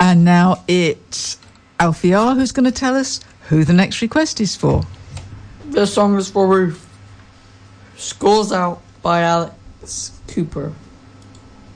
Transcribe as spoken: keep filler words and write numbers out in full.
And now it's Alfie R who's going to tell us who the next request is for. This song is for Ruth. School's Out by Alex Cooper.